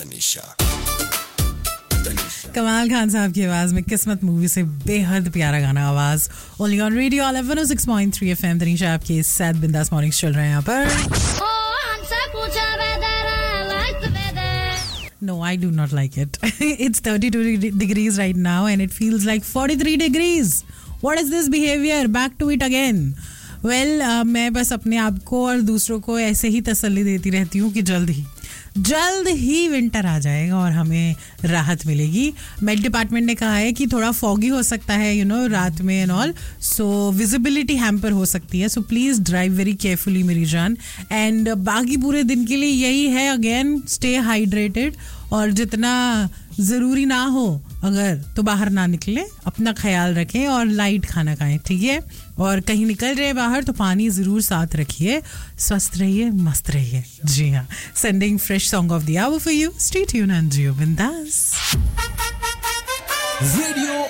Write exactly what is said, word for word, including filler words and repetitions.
तनिषा कमाल खान साहब की आवाज में किस्मत मूवी से बेहद प्यारा गाना आवाज only on radio one O six point three FM Tanisha आपके साथ बिंदास मॉर्निंग्स चल रहे हैं यहाँ पर No, I do not like it. It's thirty-two degrees right now and it feels like forty-three degrees. What is this behavior? Back to it again. Well, uh, मैं बस अपने आप को और दूसरों को ऐसे ही तसल्ली देती रहती हूँ कि जल्द ही जल्द ही विंटर आ जाएगा और हमें राहत मिलेगी. मेट डिपार्टमेंट ने कहा है कि थोड़ा फॉगी हो सकता है यू नो रात में and all, so visibility hamper हो सकती है. So please drive very carefully मेरी जान. एंड बाकी पूरे दिन के लिए यही है, अगेन स्टे हाइड्रेटेड और जितना ज़रूरी ना हो अगर तो बाहर ना निकले, अपना ख्याल रखें और लाइट खाना खाएं, ठीक है. और कहीं निकल रहे बाहर तो पानी ज़रूर साथ रखिए. स्वस्थ रहिए, मस्त रहिए. जी हाँ, sending fresh song of the hour for you. Stay tuned and जियो बिंदास. रेडियो